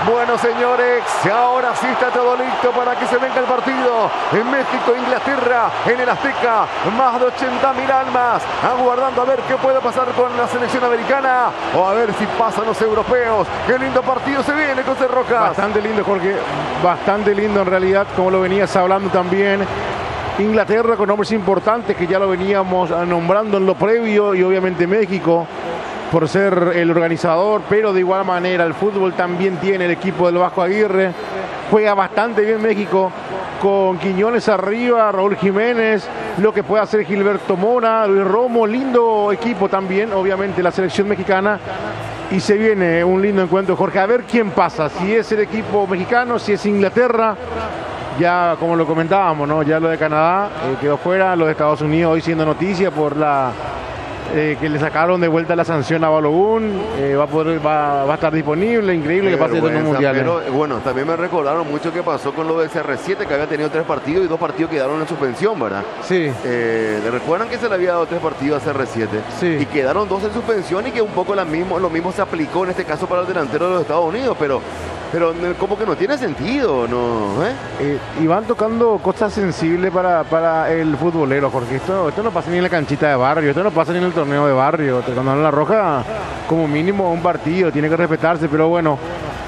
Bueno, señores, ahora sí está todo listo para que se venga el partido. En México, Inglaterra, en el Azteca, más de 80.000 almas aguardando a ver qué puede pasar con la selección americana o a ver si pasan los europeos. Qué lindo partido se viene, José Rojas. Bastante lindo, Jorge, bastante lindo en realidad, como lo venías hablando también. Inglaterra con nombres importantes que ya lo veníamos nombrando en lo previo, y obviamente México por ser el organizador, pero de igual manera el fútbol también tiene el equipo del Vasco Aguirre. Juega bastante bien México con Quiñones arriba, Raúl Jiménez, lo que puede hacer Gilberto Mora, Luis Romo, lindo equipo también, obviamente la selección mexicana. Y se viene un lindo encuentro, Jorge, a ver quién pasa, si es el equipo mexicano, si es Inglaterra. Ya como lo comentábamos, ¿no? Ya lo de Canadá quedó fuera, lo de Estados Unidos hoy siendo noticia por la que le sacaron de vuelta la sanción a Balogun. Va a estar disponible, increíble que pase esto en un mundial. Pero bueno, también me recordaron mucho que pasó con lo de CR7, que había tenido 3 partidos y 2 partidos quedaron en suspensión, ¿verdad? Sí. ¿Le recuerdan que se le había dado 3 partidos a CR7? Sí. Y quedaron 2 en suspensión y que un poco lo mismo se aplicó en este caso para el delantero de los Estados Unidos, pero como que no tiene sentido, ¿no? Y van tocando cosas sensibles para el futbolero, Jorge. Esto no pasa ni en la canchita de barrio, esto no pasa ni en el torneo de barrio. Cuando dan la roja, como mínimo un partido, tiene que respetarse, pero bueno,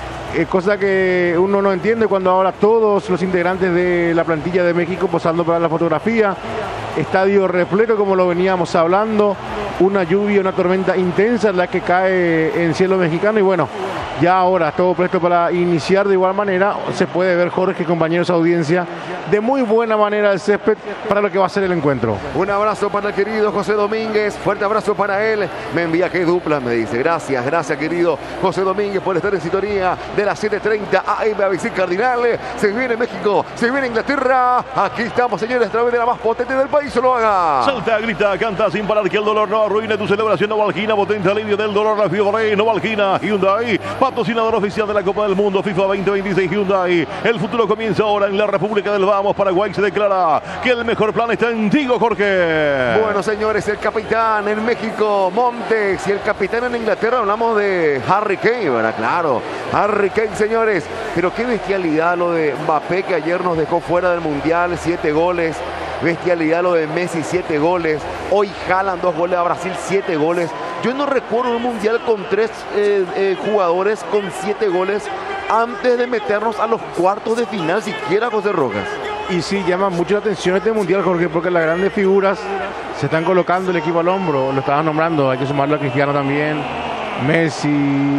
cosa que uno no entiende cuando ahora todos los integrantes de la plantilla de México posando para la fotografía. Estadio repleto, como lo veníamos hablando, una lluvia, una tormenta intensa la que cae en cielo mexicano, y bueno, ya ahora todo presto para iniciar. De igual manera se puede ver, Jorge, compañeros, audiencia, de muy buena manera el césped para lo que va a ser el encuentro. Un abrazo para el querido José Domínguez, fuerte abrazo para él. Me envía qué dupla, me dice. Gracias querido José Domínguez por estar en sintonía de las 7:30 AM ABC Cardinal. Se viene México, se viene Inglaterra. Aquí estamos, señores, a través de la más potente del país. Se lo haga. Salta, grita, canta sin parar, que el dolor no arruine tu celebración. Novalgina, potente alivio del dolor. La Fiore, Novalgina, Hyundai, patrocinador oficial de la Copa del Mundo FIFA 2026 Hyundai. El futuro comienza ahora en la República del Vamos. Paraguay se declara que el mejor plan está en Tigo, Jorge. Bueno, señores, el capitán en México, Montes, y el capitán en Inglaterra, hablamos de Harry Kane, ¿verdad? Claro, Harry Kane, señores. Pero qué bestialidad lo de Mbappé, que ayer nos dejó fuera del Mundial, 7 goles. Bestialidad lo de Messi, 7 goles. Hoy Haaland 2 goles a Brasil, 7 goles. Yo no recuerdo un mundial con 3 jugadores con 7 goles antes de meternos a los cuartos de final, siquiera, José Rojas. Y sí, llama mucho la atención este mundial, Jorge, porque las grandes figuras se están colocando el equipo al hombro. Lo estaban nombrando, hay que sumarlo a Cristiano también. Messi,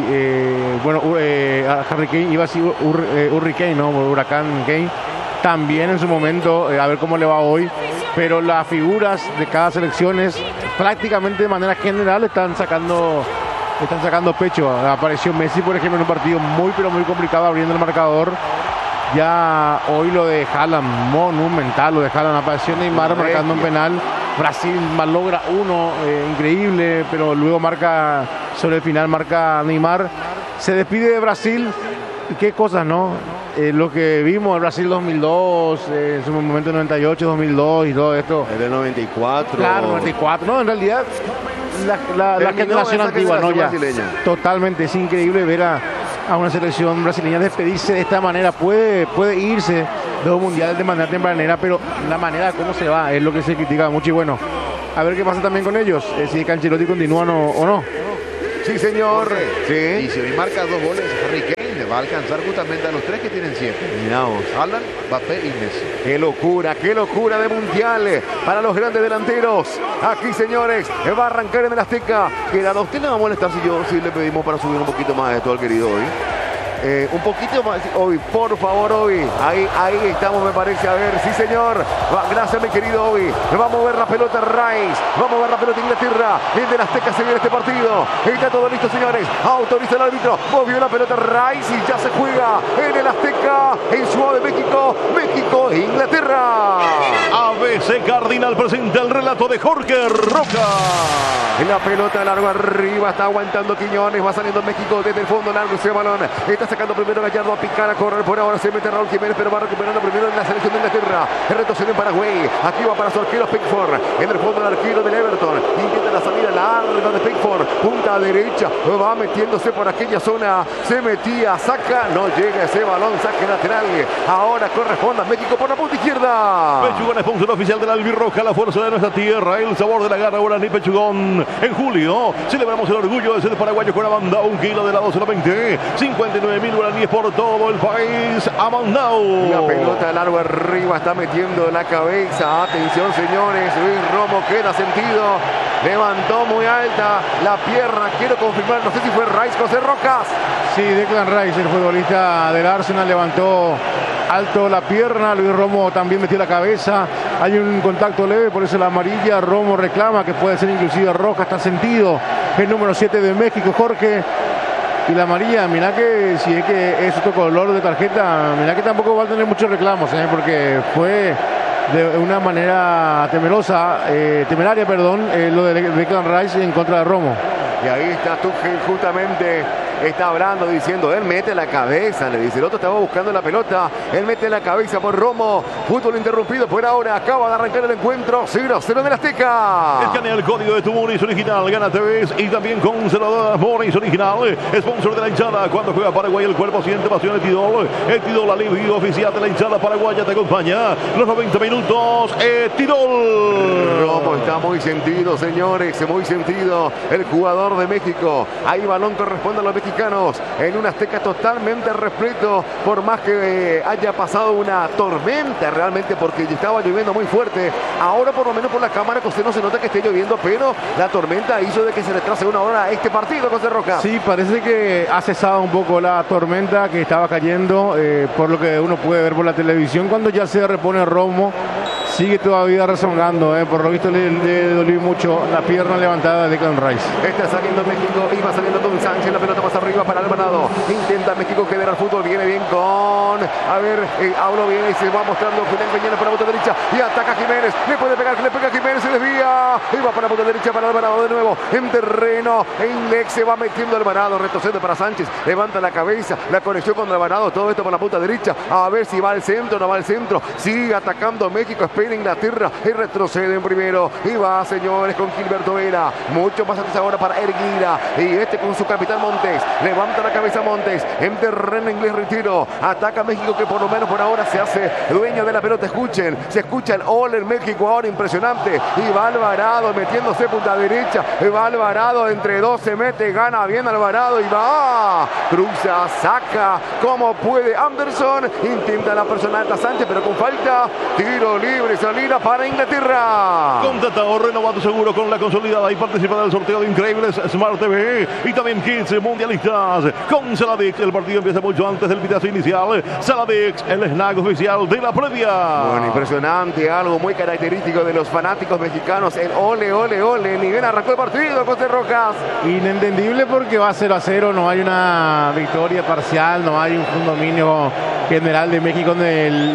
Harry Kane, iba así, Hurricane, ¿no? Huracán Kane. También en su momento, a ver cómo le va hoy, pero las figuras de cada selección prácticamente de manera general están sacando pecho. Apareció Messi, por ejemplo, en un partido muy complicado, abriendo el marcador. Ya hoy lo de Haaland, monumental, lo de Haaland. Apareció Neymar marcando un penal. Brasil logra uno, increíble, pero luego marca, sobre el final marca Neymar. Se despide de Brasil. Qué cosas, ¿no? Lo que vimos en Brasil 2002, en su momento 98, 2002 y todo esto. El de 94. Claro, 94. No, en realidad la generación antigua, ¿no? Ya. Brasileña. Totalmente, es increíble ver a una selección brasileña despedirse de esta manera. Puede irse de un mundial de manera tempranera, pero la manera como se va es lo que se critica mucho. Y bueno, a ver qué pasa también con ellos, si Ancelotti continúa o no. Sí, señor. Sí. Y si hoy marca 2 goles, Harry Kane le va a alcanzar justamente a los 3 que tienen 7. Miramos. Haaland, Mbappé y Messi. Qué locura de mundial para los grandes delanteros. Aquí, señores, va a arrancar en el Azteca. ¿A usted le va a molestar si le pedimos para subir un poquito más esto al querido hoy? Un poquito más, Obi, por favor, Obi. Ahí estamos, me parece. A ver, sí, señor. Gracias, mi querido Obi. Va a mover la pelota Rice. Va a mover la pelota Inglaterra. El del Azteca se viene este partido. Está todo listo, señores. Autoriza el árbitro. Movió la pelota Rice y ya se juega en el Azteca, en Ciudad de México. México e Inglaterra. ABC Cardinal presenta el relato de Jorge Roca. La pelota largo arriba. Está aguantando Quiñones. Va saliendo México desde el fondo largo ese balón. Está sacando primero Gallardo a picar, a correr por ahora. Se mete Raúl Jiménez, pero va recuperando primero en la selección de Inglaterra. El retrocede en Paraguay. Aquí va para su arquero Pickford. En el fondo el arquero del Everton. Intenta la salida larga de Pickford. Punta derecha. Va metiéndose por aquella zona. Se metía, saca. No llega ese balón. Saque lateral. Ahora corresponde a México por la punta izquierda. Pechugón, sponsor oficial de la albirroja, la fuerza de nuestra tierra, el sabor de la garra, Guaraní Pechugón. En julio celebramos el orgullo de ser paraguayo con Amandau, 1 kilo de helado solamente 59.000 guaraníes por todo el país. Amandau. La pelota largo arriba, está metiendo la cabeza. Atención, señores. Luis Romo queda sentido. Levantó muy alta la pierna. Quiero confirmar, no sé si fue Rice, José Rojas. Sí, Declan Rice, el futbolista del Arsenal, levantó alto la pierna. Luis Romo también metió la cabeza. Hay un contacto leve, por eso la amarilla. Romo reclama que puede ser inclusive roja. Está sentido el número 7 de México, Jorge. Y la amarilla, mirá que si es que es otro color de tarjeta, mirá que tampoco va a tener muchos reclamos, porque fue de una manera temeraria, lo de Declan Rice en contra de Romo. Y ahí está Tuchel justamente, está hablando, diciendo, él mete la cabeza, le dice, el otro estaba buscando la pelota, él mete la cabeza por Romo, fútbol interrumpido por ahora, acaba de arrancar el encuentro, 0-0 del Azteca. Escanea el código de tu Moris original, gana TV y también conservadoras Moris original, sponsor de la hinchada, cuando juega Paraguay el cuerpo siente pasión el Tidol alivio oficial de la hinchada paraguaya te acompaña, los 90 minutos, Tidol. Romo está muy sentido, señores, muy sentido, el jugador de México, ahí balón corresponde a los mexicanos, en un Azteca totalmente repleto, por más que haya pasado una tormenta realmente, porque estaba lloviendo muy fuerte, ahora por lo menos por la cámara José no se nota que esté lloviendo, pero la tormenta hizo de que se retrase 1 hora este partido, José Rojas. Sí, parece que ha cesado un poco la tormenta que estaba cayendo, por lo que uno puede ver por la televisión, cuando ya se repone Romo. Sigue todavía rezongando, por lo visto le dolió mucho la pierna levantada de Declan Rice. Está saliendo México, iba saliendo Don Sánchez, la pelota más arriba para Alvarado. Intenta México generar fútbol, viene bien con... Aulo viene y se va mostrando Julián Peñera para la punta derecha y ataca Jiménez. Le puede pegar, le pega Jiménez, se desvía. Y va para la punta derecha para Alvarado de nuevo. En terreno, en Lex se va metiendo Alvarado, retrocede para Sánchez. Levanta la cabeza, la conexión con Alvarado, todo esto por la punta derecha. A ver si va al centro o no va al centro. Sigue atacando México, espera Inglaterra y retrocede en primero. Y va, señores, con Gilberto Vera. Mucho más antes ahora para Erguira. Y con su capitán Montes. Levanta la cabeza Montes. En terreno inglés retiro. Ataca México que por lo menos por ahora se hace dueño de la pelota. Escuchen. Se escucha el gol en México ahora impresionante. Y va Alvarado metiéndose punta derecha. Y va Alvarado entre dos. Se mete. Gana bien Alvarado. Y va. Cruza. Saca. Como puede Anderson. Intenta la personal a Sánchez pero con falta. Tiro libre. Salida para Inglaterra. Contratado, renovado seguro con la consolidada y participa del sorteo de increíbles Smart TV y también Kids Mundialistas. Con Saladix, el partido empieza mucho antes del pitazo inicial. Saladix, el snack oficial de la previa. Bueno, impresionante, algo muy característico de los fanáticos mexicanos. El ole, ole, ole. Ni bien arrancó el partido, José Rojas. Inentendible porque va 0-0, no hay una victoria parcial, no hay un dominio general de México en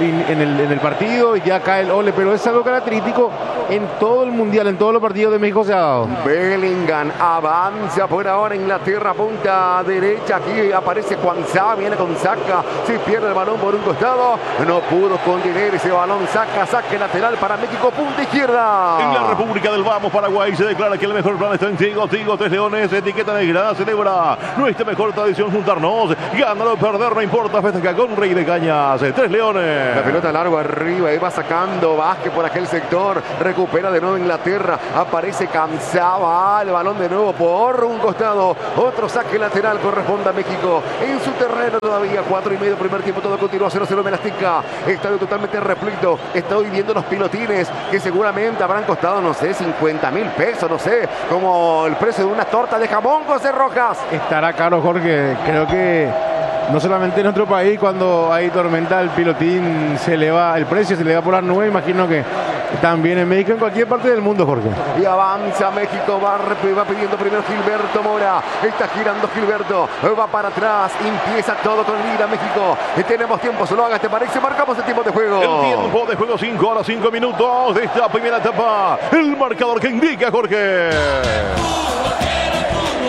el partido y ya cae el ole, pero es algo característico en todo el mundial, en todos los partidos de México se ha dado. Bellingham avanza por ahora, Inglaterra punta derecha, aquí aparece Juanzá, viene con Saca, si pierde el balón por un costado, no pudo contener ese balón, saque lateral para México, punta izquierda. En la República del Vamos, Paraguay, se declara que el mejor plan está en Tigo, Tres Leones, etiqueta negra, celebra nuestra mejor tradición, juntarnos, ganar o perder, no importa, festeja con Rey de Cañas, Tres Leones. La pelota largo arriba, y va sacando Vázquez por aquel sector, recupera de nuevo Inglaterra, aparece cansaba el balón de nuevo por un costado, otro saque lateral corresponde a México, en su terreno todavía, 4:30 primer tiempo, todo continúa 0-0 en el Azteca, estadio totalmente repleto, estoy viendo los pilotines que seguramente habrán costado, no sé, 50.000 pesos, no sé, como el precio de una torta de jamón, José Rojas. Estará caro, Jorge, creo que no solamente en nuestro país, cuando hay tormenta, el pilotín se eleva, el precio se eleva por las nubes, imagino que también en México, en cualquier parte del mundo, Jorge. Y avanza México, va pidiendo primero Gilberto Mora, está girando Gilberto, va para atrás, empieza todo con Lira México, tenemos tiempo, solo haga, ¿te parece? Marcamos el tiempo de juego. El tiempo de juego, 5 horas, 5 minutos de esta primera etapa, el marcador que indica, Jorge.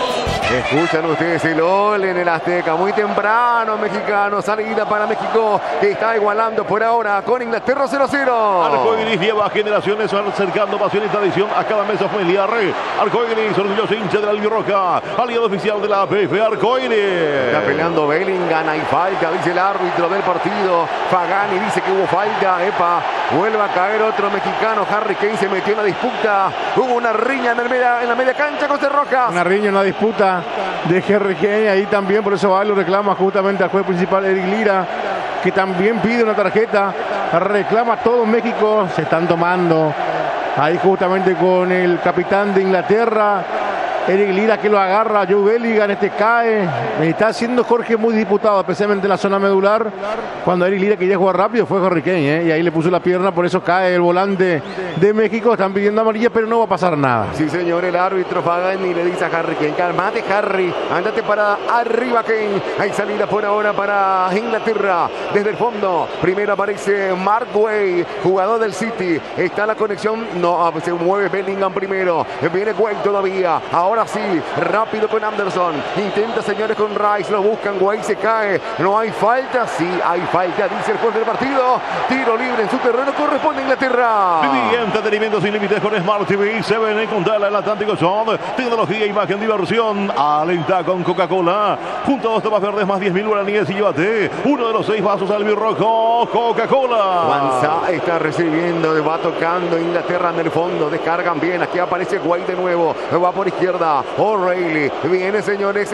Escuchan ustedes el gol en el Azteca, muy temprano, mexicano, salida para México, que está igualando por ahora con Inglaterra 0-0. Arcoiris lleva generaciones acercando pasión y tradición a cada mesa familiar. Arcoiris, orgulloso hincha de la albirroja, aliado oficial de la APF Arcoiris. Está peleando Bellingham, hay falta, dice el árbitro del partido. Pagani dice que hubo falta, epa, vuelve a caer otro mexicano. Harry Kane se metió en la disputa, hubo una riña en la media cancha con Rojas. Una riña en la disputa de Harry Kane, ahí también, por eso va, lo reclama justamente al juez principal Eric Lira, que también pide una tarjeta, reclama todo México, se están tomando ahí justamente con el capitán de Inglaterra, Eric Lira, que lo agarra, Joe Bellingham, cae, está haciendo Jorge muy disputado, especialmente en la zona medular. Cuando Eric Lira quería jugar rápido fue Harry Kane, y ahí le puso la pierna, por eso cae el volante de México. Están pidiendo amarilla, pero no va a pasar nada. Sí, señor, el árbitro Pagani le dice a Harry Kane: calmate, Harry, ándate para arriba, Kane. Hay salida por ahora para Inglaterra desde el fondo. Primero aparece Mark Way, jugador del City. Está la conexión, no, se mueve Bellingham primero, viene Way todavía. Ahora sí, rápido con Anderson. Intenta, señores, con Rice. Lo buscan. Way se cae. No hay falta. Sí, hay falta, dice el juez del partido. Tiro libre en su terreno. Corresponde a Inglaterra. Viví entretenimiento sin límites con Smart TV. Se ven en Contala, el Atlántico Son. Tecnología, imagen, diversión. Alenta con Coca-Cola. Junto a dos tomas verdes más 10.000 guaraníes y llévate uno de los 6 vasos albirrojo Coca-Cola. Juanza está recibiendo. Va tocando Inglaterra en el fondo. Descargan bien. Aquí aparece Way de nuevo. Va por izquierda. O'Reilly. Viene, señores,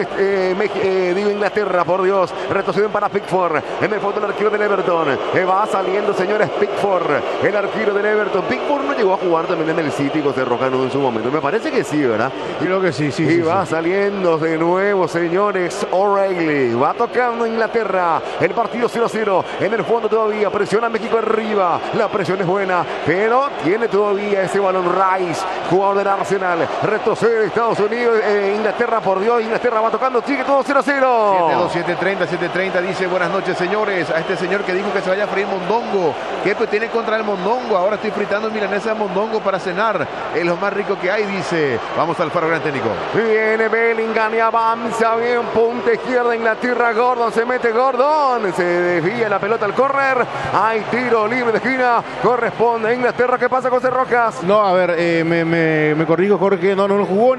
digo Inglaterra, por Dios. Retroceden para Pickford. En el fondo el arquero del Everton. Va saliendo, señores, Pickford. El arquero del Everton. Pickford no llegó a jugar también en el City, José Rojano, en su momento. Me parece que sí, ¿verdad? Creo que sí, sí. Y va saliendo de nuevo, señores, O'Reilly. Va tocando Inglaterra. El partido 0-0. En el fondo todavía. Presiona a México arriba. La presión es buena, pero tiene todavía ese balón Rice, jugador del Arsenal. Retrocede Estados Unidos, Inglaterra, por Dios. Inglaterra va tocando. Sigue todo 0-0. 7-2, 7-30. Dice: buenas noches, señores. A este señor que dijo que se vaya a freír mondongo. ¿Qué pues tiene contra el mondongo? Ahora estoy fritando milanesa de mondongo para cenar. Es lo más rico que hay, dice. Vamos al faro gran técnico. Viene Bellingham y avanza bien. Punta izquierda Inglaterra. Gordon se mete. Gordon se desvía la pelota al córner. Hay tiro libre de esquina. Corresponde a Inglaterra. ¿Qué pasa con Rojas? No, a ver, me corrijo, Jorge. No jugó en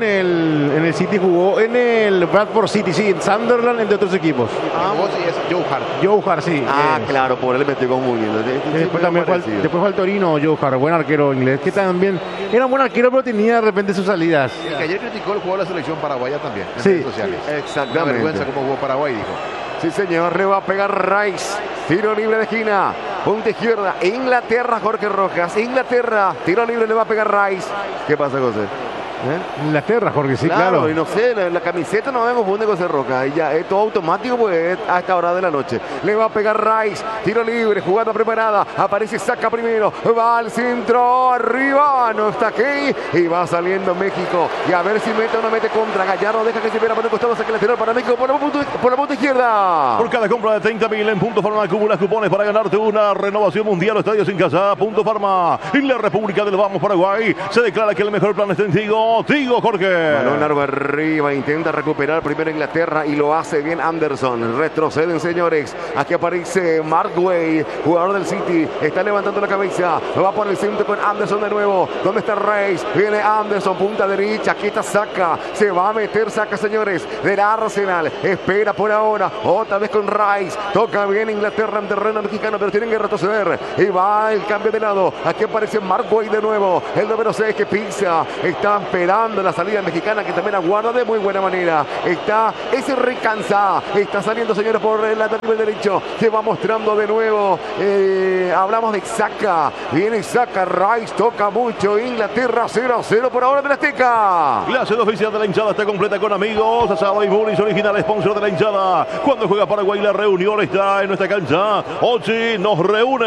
el City, jugó en el Bradford City, sí, en Sunderland, entre otros equipos. Vos y es Joe Hart. Joe Hart, sí. Claro, por él me estoy confundiendo. Después también fue al Torino, Joe Hart, buen arquero inglés, que también era un buen arquero, pero tenía de repente sus salidas. El que ayer criticó el juego de la selección paraguaya también, en sí, redes sociales. Exactamente. Una vergüenza como jugó Paraguay, dijo. Sí, señor, le va a pegar Rice. Tiro libre de esquina. Punta izquierda. Inglaterra, Jorge Rojas. Inglaterra. Tiro libre le va a pegar Rice. ¿Qué pasa, José? Inglaterra, Jorge, sí, claro. Y no sé, la camiseta no me confunde con Roca. Y ya es todo automático, pues, a esta hora de la noche. Le va a pegar Rice. Tiro libre, jugada preparada. Aparece, saca primero. Va al centro, arriba. No está aquí. Y va saliendo México. Y a ver si mete o no mete contra. Gallardo deja que se viera por el costado. Saca el lateral para México por la punta izquierda. Por cada compra de 30.000 en Punto Farma acumulas cupones para ganarte una renovación mundial o estadios en casa. Punto Farma. En la República del Vamos, Paraguay, se declara que el mejor plan está en Tigo, Jorge. Balón largo arriba, intenta recuperar primero Inglaterra y lo hace bien Anderson. Retroceden, señores. Aquí aparece Mark Way, jugador del City. Está levantando la cabeza. Va por el centro con Anderson de nuevo. ¿Dónde está Rice? Viene Anderson, punta derecha. Aquí está Saka. Se va a meter Saka, señores, del Arsenal. Espera por ahora. Otra vez con Rice. Toca bien Inglaterra en terreno mexicano, pero tienen que retroceder. Y va el cambio de lado. Aquí aparece Mark Way de nuevo. El número 6 que pisa. Está esperando la salida mexicana, que también aguarda de muy buena manera. Está ese recansa. Está saliendo, señores, por el lateral derecho. Se va mostrando de nuevo. Hablamos de Saka. Viene Saka. Rice toca mucho. Inglaterra 0-0 por ahora de la Azteca. La sede oficial de la hinchada está completa con amigos. Asado y Bullis, original sponsor de la hinchada. Cuando juega Paraguay, la reunión está en nuestra cancha. Ochi nos reúne.